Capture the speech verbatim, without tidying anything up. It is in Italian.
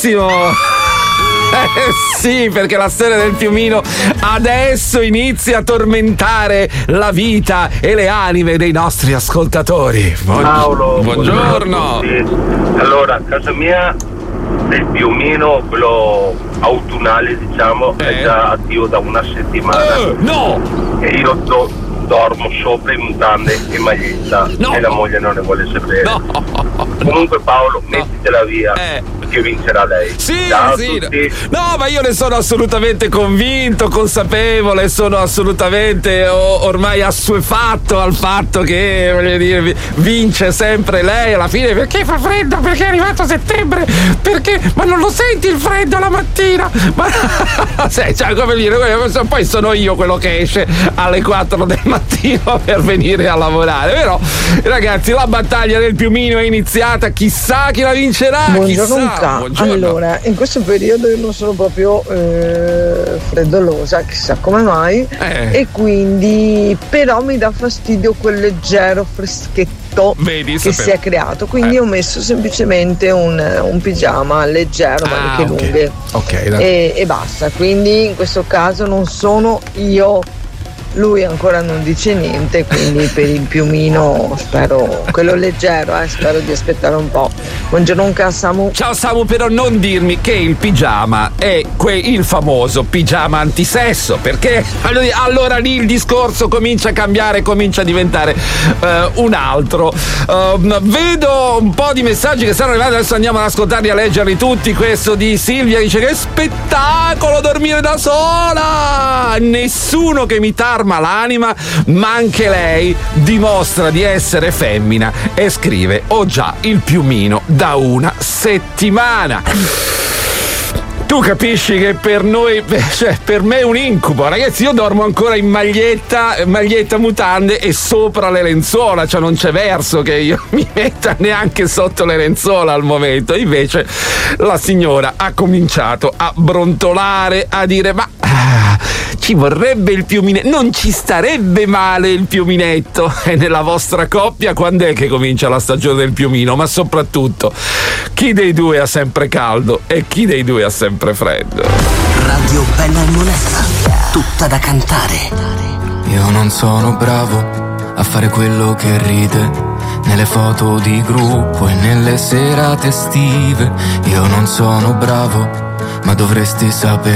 benissimo. Eh sì, perché la storia del piumino adesso inizia a tormentare la vita e le anime dei nostri ascoltatori. Buon... Paolo, buongiorno. buongiorno. Allora, a casa mia il piumino, quello autunnale diciamo, eh. è già attivo da una settimana. Uh, no! E io do, dormo sopra in mutande e maglietta, no, e la moglie non ne vuole sapere. No. Comunque Paolo, mettitela via, eh. perché vincerà lei. Sì, Ciao sì. a tutti. No, ma io ne sono assolutamente convinto, consapevole, sono assolutamente o, ormai assuefatto al fatto che, voglio dire, vince sempre lei alla fine. Perché fa freddo? Perché è arrivato settembre? Perché? Ma non lo senti il freddo la mattina? Ma sai, cioè, come dire, poi sono io quello che esce alle quattro del mattino per venire a lavorare, però ragazzi, la battaglia del piumino è iniziata, chissà chi la vincerà. Buongiorno chissà. Buongiorno. Allora, in questo periodo io non sono proprio eh, freddolosa, chissà come mai, eh. e quindi però mi dà fastidio quel leggero freschetto Vedi, che sapevo. si è creato, quindi eh. ho messo semplicemente un, un pigiama leggero, maniche ah, okay. lunghe, okay, e, e basta, quindi in questo caso non sono io. Lui ancora non dice niente, quindi per il piumino spero, quello leggero, eh, spero di aspettare un po'. Buongiorno Samu. Ciao Samu, però non dirmi che il pigiama è que- il famoso pigiama antisesso, perché allora lì il discorso comincia a cambiare, comincia a diventare uh, un altro. Uh, vedo un po' di messaggi che stanno arrivando, adesso andiamo ad ascoltarli, a leggerli tutti. Questo di Silvia dice: che spettacolo dormire da sola, nessuno che mi tarma l'anima, ma anche lei dimostra di essere femmina e scrive: ho già il piumino da una settimana. Tu capisci che per noi, cioè per me è un incubo, ragazzi. Io dormo ancora in maglietta, maglietta, mutande e sopra le lenzuola, cioè non c'è verso che io mi metta neanche sotto le lenzuola al momento. Invece la signora ha cominciato a brontolare, a dire: ma ah, ci vorrebbe il piuminetto, non ci starebbe male il piuminetto. E nella vostra coppia quando è che comincia la stagione del piumino? Ma soprattutto, chi dei due ha sempre caldo e chi dei due ha sempre freddo? Radio Bella e Monella, tutta da cantare. Io non sono bravo a fare quello che ride nelle foto di gruppo e nelle serate estive. Io non sono bravo, ma dovresti sapere